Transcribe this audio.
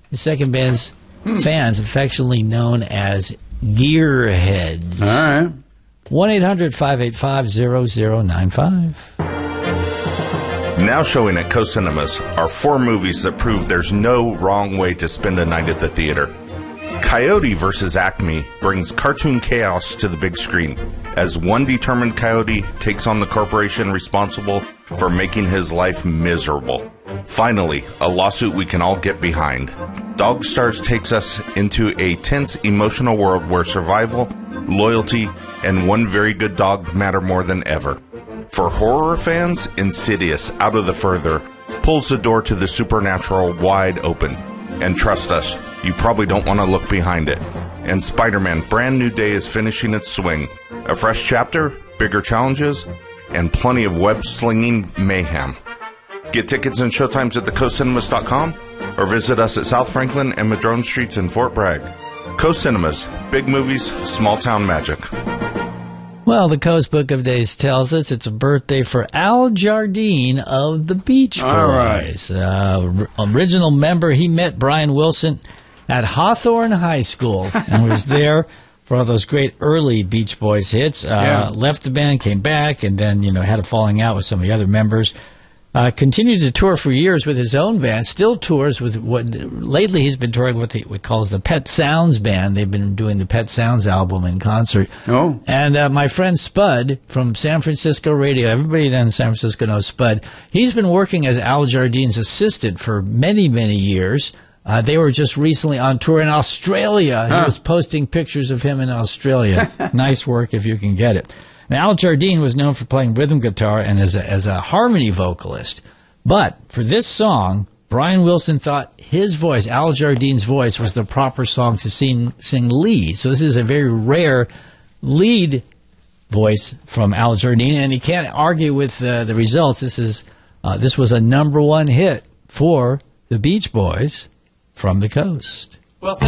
The second band's fans affectionately known as Gearheads. All right. 1-800-585-0095. Now showing at Coast Cinemas are 4 movies that prove there's no wrong way to spend a night at the theater. Coyote vs. Acme brings cartoon chaos to the big screen as one determined coyote takes on the corporation responsible for making his life miserable. Finally, a lawsuit we can all get behind. Dog Stars takes us into a tense, emotional world where survival, loyalty, and one very good dog matter more than ever. For horror fans, Insidious, Out of the Further, pulls the door to the supernatural wide open. And trust us, you probably don't want to look behind it. And Spider-Man Brand New Day is finishing its swing. A fresh chapter, bigger challenges, and plenty of web-slinging mayhem. Get tickets and showtimes at thecoastcinemas.com or visit us at South Franklin and Madrone Streets in Fort Bragg. Coast Cinemas, big movies, small-town magic. Well, the Coast Book of Days tells us it's a birthday for Al Jardine of the Beach Boys. All right. Original member, he met Brian Wilson at Hawthorne High School and was there for all those great early Beach Boys hits. Left the band, came back, and then had a falling out with some of the other members. Continued to tour for years with his own band, still tours with lately he's been touring with what calls the Pet Sounds Band. They've been doing the Pet Sounds album in concert. Oh. And my friend Spud from San Francisco Radio, everybody down in San Francisco knows Spud. He's been working as Al Jardine's assistant for many, many years. They were just recently on tour in Australia. He was posting pictures of him in Australia. Nice work if you can get it. Now, Al Jardine was known for playing rhythm guitar and as a harmony vocalist. But for this song, Brian Wilson thought his voice, Al Jardine's voice, was the proper song to sing lead. So this is a very rare lead voice from Al Jardine, and he can't argue with the results. This was a #1 hit for the Beach Boys from the Coast.